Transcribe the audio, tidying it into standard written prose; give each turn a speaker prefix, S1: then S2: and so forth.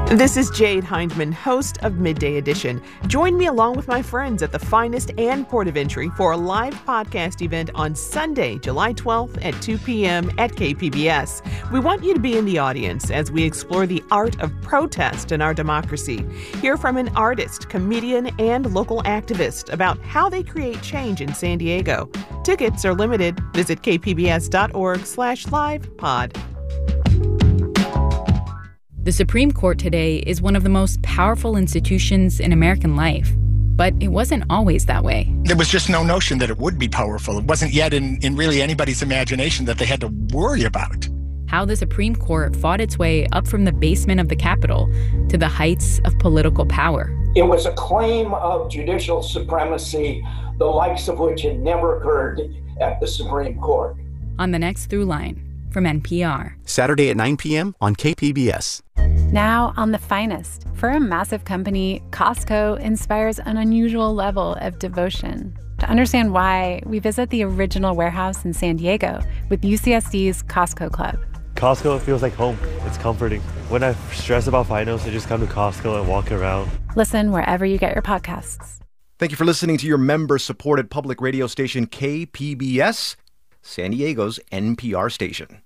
S1: This is Jade Hindman, host of Midday Edition. Join me along with my friends at the Finest and Port of Entry for a live podcast event on Sunday, July 12th at 2 p.m. at KPBS. We want you to be in the audience as we explore the art of protest in our democracy. Hear from an artist, comedian, and local activist about how they create change in San Diego. Tickets are limited. Visit kpbs.org/livepod.
S2: The Supreme Court today is one of the most powerful institutions in American life. But it wasn't always that way.
S3: There was just no notion that it would be powerful. It wasn't yet in really anybody's imagination that they had to worry about.
S2: How the Supreme Court fought its way up from the basement of the Capitol to the heights of political power.
S4: It was a claim of judicial supremacy, the likes of which had never occurred at the Supreme Court.
S2: On the next Through Line from NPR.
S5: Saturday at 9 p.m. on KPBS.
S6: Now on The Finest. For a massive company, Costco inspires an unusual level of devotion. To understand why, we visit the original warehouse in San Diego with UCSD's Costco Club.
S7: Costco feels like home. It's comforting. When I stress about finance, I just come to Costco and walk around.
S6: Listen wherever you get your podcasts.
S8: Thank you for listening to your member-supported public radio station, KPBS, San Diego's NPR station.